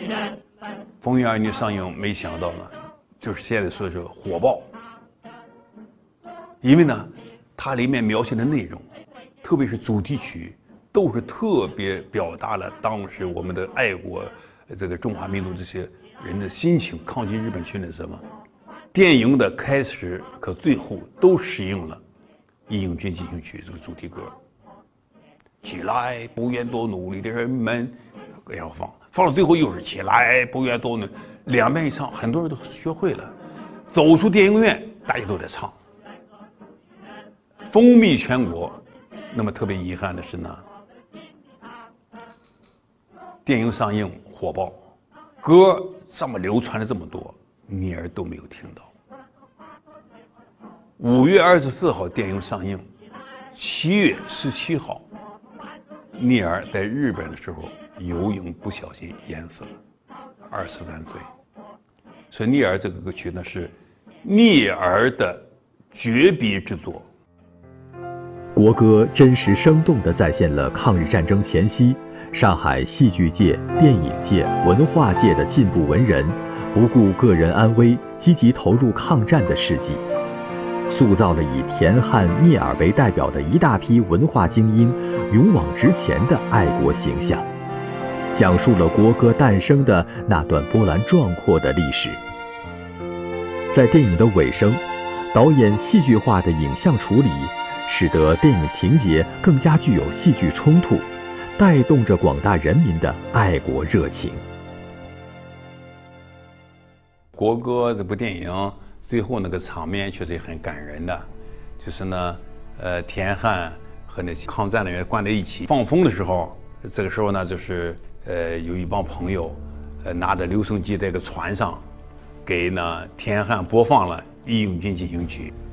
风云儿女上映，没想到呢，就是现在说是火爆，因为呢，它里面描写的内容，特别是主题曲，都是特别表达了当时我们的爱国这个中华民族这些人的心情，抗击日本侵略什么。电影的开始和最后都适应了《义勇军进行曲》这个主题歌。起来，不愿多努力的人们，要放到最后又是起来，不愿多努力，两遍一唱，很多人都学会了。走出电影院，大家都在唱，风靡全国。那么特别遗憾的是呢，电影上映火爆，歌这么流传了这么多，你儿都没有听到。5月24号电影上映，7月17号，聂耳在日本的时候游泳不小心淹死了，23岁。所以聂耳这个歌曲呢是聂耳的绝笔之作。 国歌真实生动地再现了抗日战争前夕上海戏剧界、电影界、文化界的进步文人不顾个人安危，积极投入抗战的事迹，塑造了以田汉、聂耳为代表的一大批文化精英勇往直前的爱国形象，讲述了国歌诞生的那段波澜壮阔的历史。在电影的尾声，导演戏剧化的影像处理，使得电影情节更加具有戏剧冲突，带动着广大人民的爱国热情。 国歌这部电影最后那个场面确实也很感人的，就是呢，田汉和那些抗战人员关在一起放风的时候，这个时候呢，就是有一帮朋友，拿着留声机在一个船上，给呢田汉播放了《义勇军进行曲》。